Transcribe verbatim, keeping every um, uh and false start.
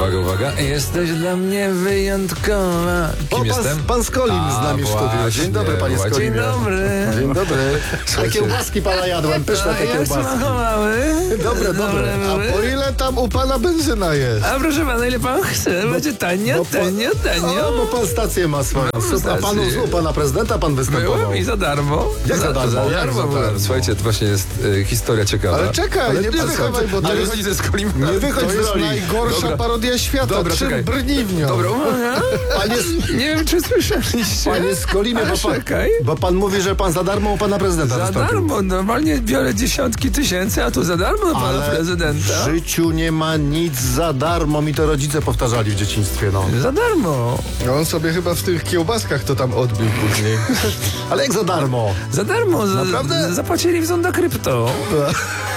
Uwaga, uwaga. Jesteś dla mnie wyjątkowa. Kim o, jestem? Pan, pan Skolim A, z nami w studiu. właśnie, Dzień dobry, panie właśnie. Skolimie. Dzień dobry. Dzień dobry. Te kiełbaski pana jadłem, pyszne te Jak kiełbaski. smakowały? Dobre, dobre. były? A po ile tam u pana benzyna jest? A proszę pana, ile pan chce? Będzie tanio, Bo pan- tanio, tanio. O, bo pan stację ma swoją. Mam Super. A panu, stację. u pana prezydenta pan występował. Byłem i za darmo. Jak za darmo? Za Jak darmo za byłem. darmo? Słuchajcie, to właśnie jest y, historia ciekawa. Ale czekaj, Ale nie wychowaj, bo to ale jest- wychodzi ze Skolim. Nie wychodź To z jest roli. najgorsza Dobra. parodia świata. Dobra, Czym czekaj. brniwnią? Dobra, uwaga. Panie, Nie wiem, czy słyszeliście. panie Skolimie, Ale bo pan, czekaj. bo pan mówi, że pan za darmo u pana prezydenta Za wystąpił. darmo. Normalnie biorę dziesiątki tysięcy, a tu za darmo do pana Ale prezydenta. w życiu nie ma nic za darmo. Mi to rodzice powtarzali w dzieciństwie, no. Za darmo. On sobie chyba w tych kiełbaskach to tam odbił później. Ale jak za darmo? Za darmo. Za, Naprawdę? Zapłacili w Zonda Krypto.